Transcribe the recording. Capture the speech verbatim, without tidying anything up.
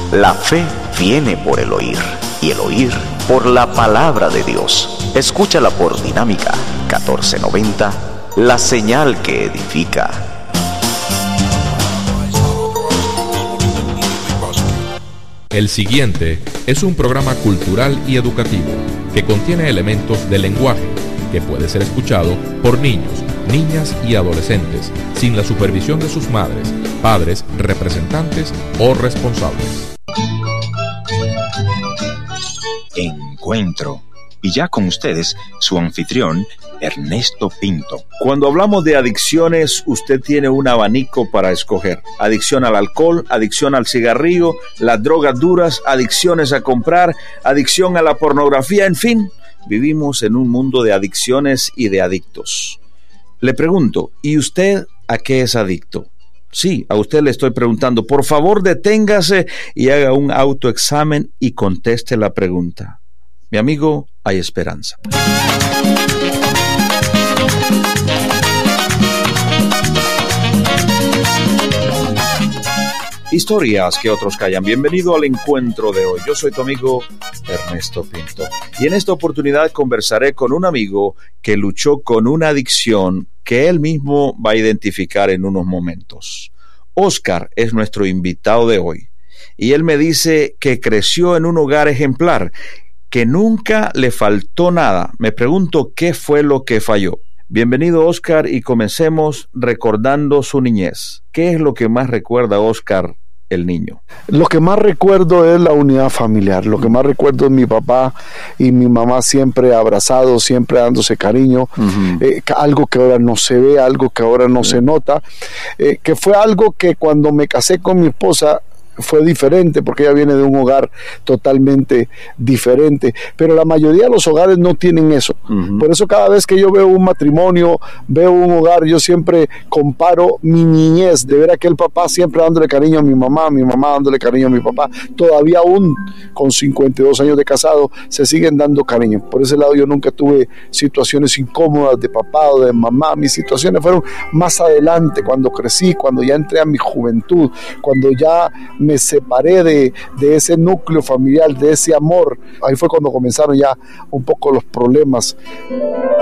La fe viene por el oír, y el oír por la palabra de Dios. Escúchala por Dinámica catorce noventa, la señal que edifica. El siguiente es un programa cultural y educativo que contiene elementos del lenguaje que puede ser escuchado por niños, niñas y adolescentes sin la supervisión de sus madres, padres, representantes o responsables. Encuentro. Y ya con ustedes, su anfitrión, Ernesto Pinto. Cuando hablamos de adicciones, usted tiene un abanico para escoger. Adicción al alcohol, adicción al cigarrillo, las drogas duras, adicciones a comprar, adicción a la pornografía, en fin, vivimos en un mundo de adicciones y de adictos. Le pregunto, ¿y usted a qué es adicto? Sí, a usted le estoy preguntando. Por favor, deténgase y haga un autoexamen y conteste la pregunta. Mi amigo, hay esperanza. Historias que otros callan. Bienvenido al encuentro de hoy. Yo soy tu amigo Ernesto Pinto. Y en esta oportunidad conversaré con un amigo que luchó con una adicción que él mismo va a identificar en unos momentos. Oscar es nuestro invitado de hoy. Y él me dice que creció en un hogar ejemplar, que nunca le faltó nada. Me pregunto qué fue lo que falló. Bienvenido, Oscar, y comencemos recordando su niñez. ¿Qué es lo que más recuerda Oscar, el niño? Lo que más recuerdo es la unidad familiar. Lo que más recuerdo es mi papá y mi mamá siempre abrazados, siempre dándose cariño. Uh-huh. Eh, algo que ahora no se ve, algo que ahora no uh-huh. se nota. Eh, que fue algo que cuando me casé con mi esposa fue diferente, porque ella viene de un hogar totalmente diferente, pero la mayoría de los hogares no tienen eso. Uh-huh. Por eso cada vez que yo veo un matrimonio, veo un hogar, yo siempre comparo mi niñez, de ver a aquel papá siempre dándole cariño a mi mamá, mi mamá dándole cariño a mi papá, todavía aún con cincuenta y dos años de casado, se siguen dando cariño. Por ese lado yo nunca tuve situaciones incómodas de papá o de mamá. Mis situaciones fueron más adelante, cuando crecí, cuando ya entré a mi juventud, cuando ya me separé de, de ese núcleo familiar, de ese amor. Ahí fue cuando comenzaron ya un poco los problemas.